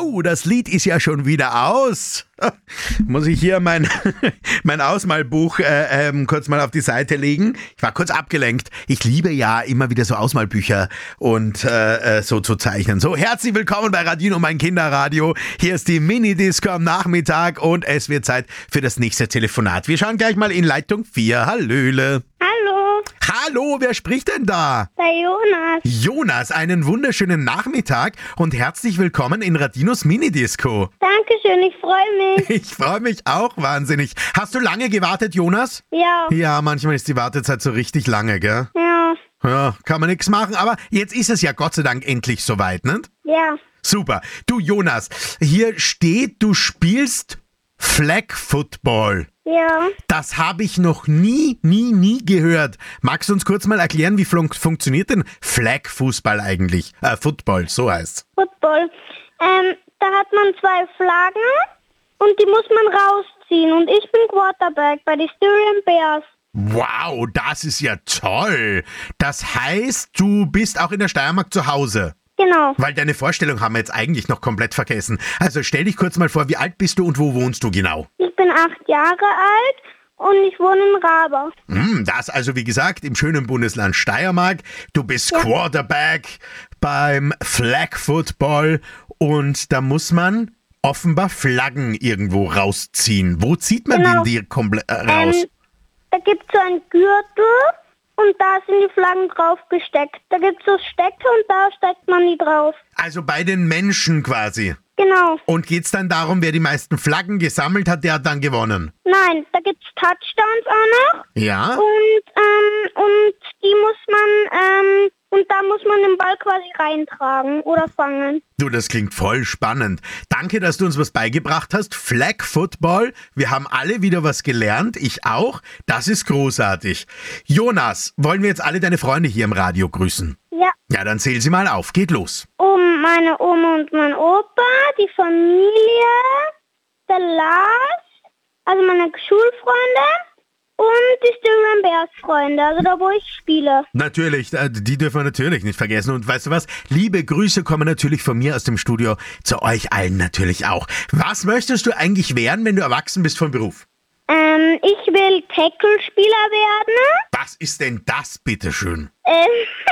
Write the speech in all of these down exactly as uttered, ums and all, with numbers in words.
Oh, das Lied ist ja schon wieder aus. Muss ich hier mein, mein Ausmalbuch äh, ähm, kurz mal auf die Seite legen. Ich war kurz abgelenkt. Ich liebe ja immer wieder so Ausmalbücher und äh, so zu zeichnen. So, herzlich willkommen bei Radino, mein Kinderradio. Hier ist die Mini-Disco am Nachmittag und es wird Zeit für das nächste Telefonat. Wir schauen gleich mal in Leitung vier. Hallöle. Hallo, Hallo, wer spricht denn da? der Jonas. Jonas, einen wunderschönen Nachmittag und herzlich willkommen in Radinos Mini-Disco. Dankeschön, ich freue mich. Ich freue mich auch wahnsinnig. Hast du lange gewartet, Jonas? Ja, Ja, manchmal ist die Wartezeit so richtig lange, gell? ja, Ja, kann man nichts machen, aber jetzt ist es ja Gott sei Dank endlich soweit, ne? ja. Super. Du, Jonas, hier steht, du spielst Flag Football. Ja, Das habe ich noch nie, nie, nie gehört. Magst du uns kurz mal erklären, wie fun- funktioniert denn Flag-Fußball eigentlich? Äh, Football, so heißt's. Football. Ähm, da hat man zwei Flaggen und die muss man rausziehen. Und ich bin Quarterback bei den Styrian Bears. Wow, das ist ja toll. Das heißt, du bist auch in der Steiermark zu Hause. Genau. Weil deine Vorstellung haben wir jetzt eigentlich noch komplett vergessen. Also stell dich kurz mal vor, wie alt bist du und wo wohnst du genau? Ich bin acht Jahre alt und ich wohne in Raba. Hm, das also wie gesagt im schönen Bundesland Steiermark. Du bist Quarterback beim Flag Football und da muss man offenbar Flaggen irgendwo rausziehen. Wo zieht man Genau. denn die komplett äh, raus? Ähm, da gibt es so einen Gürtel und da sind die Flaggen drauf gesteckt. Da gibt es so Stecker und da steckt man die drauf. Also bei den Menschen quasi. Genau. Und geht's dann darum, wer die meisten Flaggen gesammelt hat, der hat dann gewonnen? Nein, da gibt es Touchdowns auch noch. Ja? Und, ähm, und die muss man, ähm, und da muss man den Ball quasi reintragen oder fangen. Du, das klingt voll spannend. Danke, dass du uns was beigebracht hast. Flag Football. Wir haben alle wieder was gelernt. Ich auch. Das ist großartig. Jonas, wollen wir jetzt alle deine Freunde hier im Radio grüßen? Ja. Ja, dann zähl sie mal auf. Geht los. Um meine Oma und mein Opa, die Familie, der Lars, also meine Schulfreunde und die Styrian Bears Freunde, also da, wo ich spiele. Natürlich, äh, die dürfen wir natürlich nicht vergessen. Und weißt du was? Liebe Grüße kommen natürlich von mir aus dem Studio zu euch allen natürlich auch. Was möchtest du eigentlich werden, wenn du erwachsen bist vom Beruf? Ähm, ich will Tackle-Spieler werden. Was ist denn das, bitteschön? Ähm,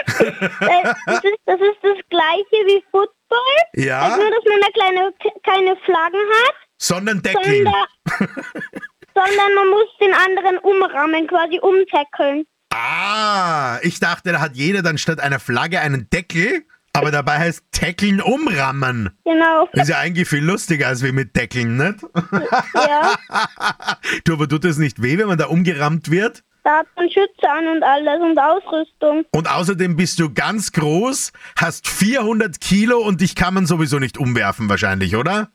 das, ist, das ist das gleiche wie Football. Ja? Also nur, dass man da kleine, keine Flaggen hat, Sondern Deckeln. sondern, sondern man muss den anderen umrammen, quasi umtackeln. Ah, ich dachte, da hat jeder dann statt einer Flagge einen Deckel, aber dabei heißt Tackeln umrammen. Genau. Ist ja eigentlich viel lustiger als wir mit Deckeln, nicht? Ja, Du, aber tut es nicht weh, wenn man da umgerammt wird? da hat man Schütze an und alles und Ausrüstung. Und außerdem bist du ganz groß, hast vierhundert Kilo und dich kann man sowieso nicht umwerfen wahrscheinlich, oder?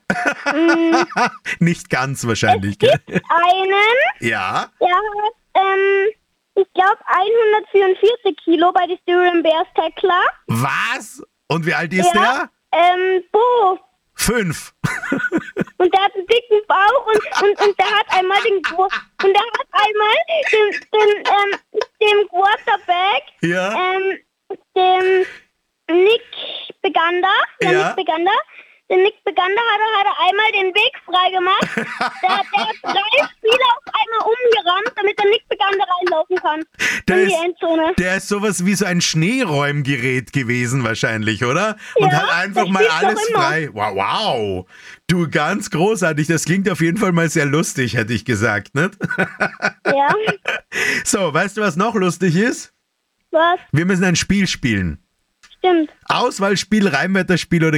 Nicht ganz wahrscheinlich, gell? Einen, Ja. der hat, ähm, ich glaube hundertvierundvierzig Kilo bei den Styrian Bears Tackler. Was? Und wie alt ist Ja, ähm, Bo. der? Fünf. Und der hat einen dicken Bauch und, und, und der hat einmal den Gro- und der hat einmal den, den, ähm, dem Quarterback, Ja. ähm, dem Nick Beganda, der Ja. Nick Beganda, den Nick Beganda hat er, hat er einmal den Weg frei gemacht. Der, der hat drei Spieler auf einmal umgerannt, damit der Nick Beganda reinlaufen kann. Der in die ist, Endzone. der ist sowas wie so ein Schneeräumgerät gewesen wahrscheinlich, oder? Und Ja, hat einfach das mal spielt noch alles immer. frei. Wow, wow. Du, ganz großartig. Das klingt auf jeden Fall mal sehr lustig, hätte ich gesagt, nicht? Ja. So, weißt du, was noch lustig ist? Was? Wir müssen ein Spiel spielen. Stimmt. Auswahlspiel, Reimwörterspiel oder